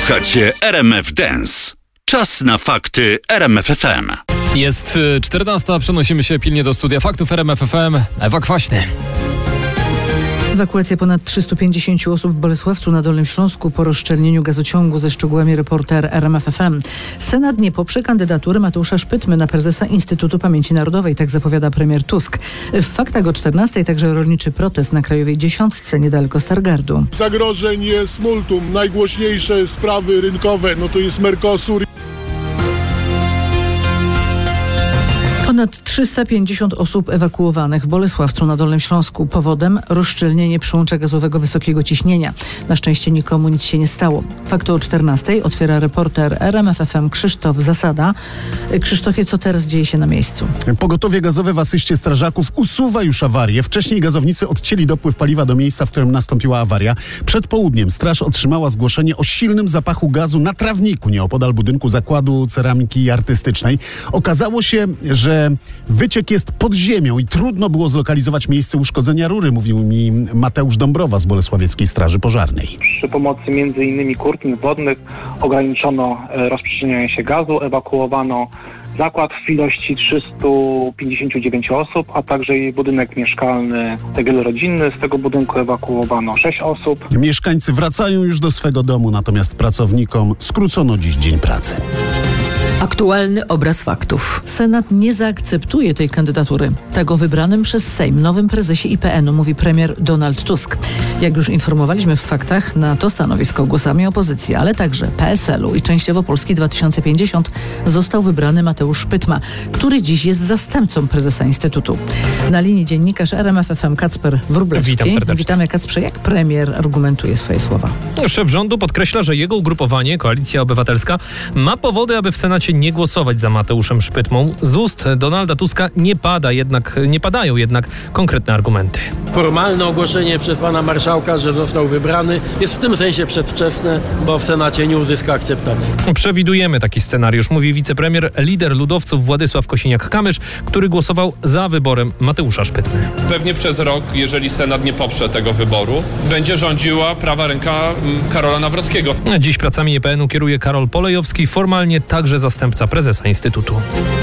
Słuchacie RMF Dance. Czas na fakty RMF FM. Jest 14, przenosimy się pilnie do studia faktów RMF FM. Ewa Kwaśny. Ewakuacja ponad 350 osób w Bolesławcu na Dolnym Śląsku po rozszczelnieniu gazociągu. Ze szczegółami reporter RMF FM. Senat nie poprze kandydatury Mateusza Szpytmy na prezesa Instytutu Pamięci Narodowej, tak zapowiada premier Tusk. W faktach o 14 także rolniczy protest na Krajowej Dziesiątce niedaleko Stargardu. Zagrożeń jest multum. Najgłośniejsze sprawy rynkowe to jest Mercosur. Ponad 350 osób ewakuowanych w Bolesławcu na Dolnym Śląsku. Powodem rozszczelnienie przyłącza gazowego wysokiego ciśnienia. Na szczęście nikomu nic się nie stało. Fakty o 14 otwiera reporter RMF FM Krzysztof Zasada. Krzysztofie, co teraz dzieje się na miejscu? Pogotowie gazowe w asyście strażaków usuwa już awarię. Wcześniej gazownicy odcięli dopływ paliwa do miejsca, w którym nastąpiła awaria. Przed południem straż otrzymała zgłoszenie o silnym zapachu gazu na trawniku nieopodal budynku zakładu ceramiki artystycznej. Okazało się, że wyciek jest pod ziemią i trudno było zlokalizować miejsce uszkodzenia rury, mówił mi Mateusz Dąbrowa z Bolesławieckiej Straży Pożarnej. Przy pomocy m.in. kurtyn wodnych ograniczono rozprzestrzenianie się gazu, ewakuowano zakład w ilości 359 osób, a także jej budynek mieszkalny wielorodzinny. Z tego budynku ewakuowano 6 osób. Mieszkańcy wracają już do swego domu, natomiast pracownikom skrócono dziś dzień pracy. Aktualny obraz faktów. Senat nie zaakceptuje tej kandydatury. Tego wybranym przez Sejm nowym prezesie IPN-u mówi premier Donald Tusk. Jak już informowaliśmy w faktach, na to stanowisko głosami opozycji, ale także PSL-u i częściowo Polski 2050 został wybrany Mateusz Szpytma, który dziś jest zastępcą prezesa Instytutu. Na linii dziennikarz RMF FM Kacper Wróblewski. Witam serdecznie. Witamy, Kacprze. Jak premier argumentuje swoje słowa? Szef rządu podkreśla, że jego ugrupowanie, Koalicja Obywatelska, ma powody, aby w Senacie nie głosować za Mateuszem Szpytmą. Z ust Donalda Tuska nie padają jednak konkretne argumenty. Formalne ogłoszenie przez pana marszałka, że został wybrany, jest w tym sensie przedwczesne, bo w Senacie nie uzyska akceptacji. Przewidujemy taki scenariusz, mówi wicepremier, lider ludowców Władysław Kosiniak-Kamysz, który głosował za wyborem Mateusza Szpytmy. Pewnie przez rok, jeżeli Senat nie poprze tego wyboru, będzie rządziła prawa ręka Karola Nawrockiego. Dziś pracami IPN-u kieruje Karol Polejowski, formalnie także zastępca prezesa Instytutu.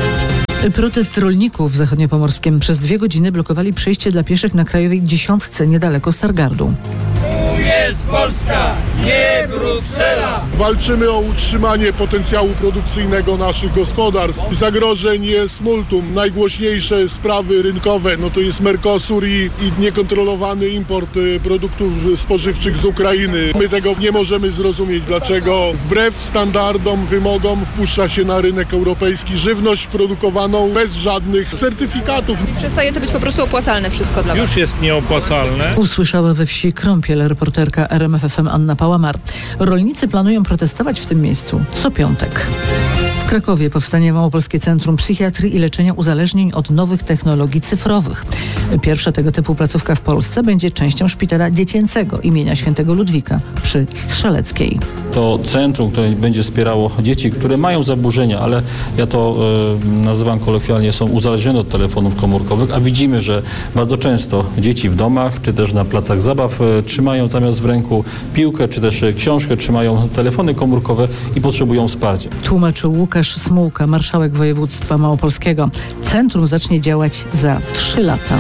Protest rolników w Zachodniopomorskiem. Przez 2 godziny blokowali przejście dla pieszych na Krajowej Dziesiątce niedaleko Stargardu. Tu jest Polska, nie Bruksela! Walczymy o utrzymanie potencjału produkcyjnego naszych gospodarstw. Zagrożeń jest multum. Najgłośniejsze sprawy rynkowe to jest Mercosur i niekontrolowany import produktów spożywczych z Ukrainy. My tego nie możemy zrozumieć, dlaczego wbrew standardom, wymogom wpuszcza się na rynek europejski żywność produkowaną bez żadnych certyfikatów. Przestaje to być po prostu opłacalne wszystko dla was. Już jest nieopłacalne. Usłyszała we wsi Krąpiel reporterka RMF FM Anna Pałamar. Rolnicy planują protestować w tym miejscu co piątek. W Krakowie powstanie Małopolskie Centrum Psychiatrii i Leczenia Uzależnień od Nowych Technologii Cyfrowych. Pierwsza tego typu placówka w Polsce będzie częścią szpitala dziecięcego imienia Świętego Ludwika przy Strzeleckiej. To centrum, które będzie wspierało dzieci, które mają zaburzenia, ale ja to nazywam kolokwialnie, są uzależnione od telefonów komórkowych, a widzimy, że bardzo często dzieci w domach, czy też na placach zabaw trzymają zamiast w ręku piłkę, czy też książkę, trzymają telefony komórkowe i potrzebują wsparcia. Tłumaczył Łukasz Smułka, marszałek województwa małopolskiego. Centrum zacznie działać za 3 lata.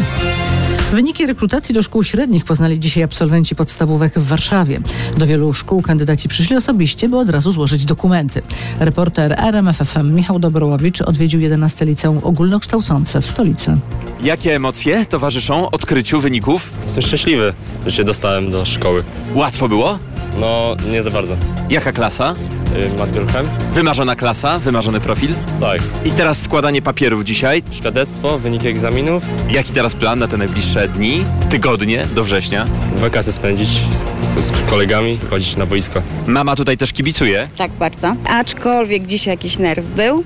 Wyniki rekrutacji do szkół średnich poznali dzisiaj absolwenci podstawówek w Warszawie. Do wielu szkół kandydaci przyszli osobiście, by od razu złożyć dokumenty. Reporter RMF FM Michał Dobrołowicz odwiedził 11 liceum ogólnokształcące w stolicy. Jakie emocje towarzyszą odkryciu wyników? Jestem szczęśliwy, że się dostałem do szkoły. Łatwo było? No, nie za bardzo. Jaka klasa? Matwiorchem? Wymarzona klasa? Wymarzony profil? Tak. I teraz składanie papierów dzisiaj. Świadectwo, wyniki egzaminów. Jaki teraz plan na te najbliższe dni, tygodnie do września? Wakacje spędzić z kolegami, chodzić na boisko. Mama tutaj też kibicuje? Tak, bardzo. Aczkolwiek dzisiaj jakiś nerw był,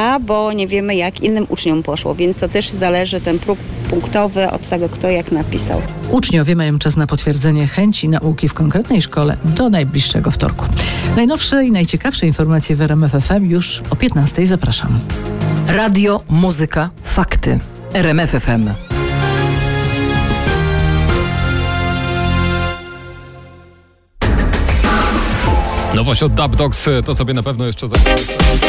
bo nie wiemy, jak innym uczniom poszło, więc to też zależy ten próg punktowy od tego, kto jak napisał. Uczniowie mają czas na potwierdzenie chęci nauki w konkretnej szkole do najbliższego wtorku. Najnowsze i najciekawsze informacje w RMF FM już o 15:00. Zapraszam. Radio, muzyka, fakty. RMF FM. Nowość od Dub Dogs to sobie na pewno jeszcze za...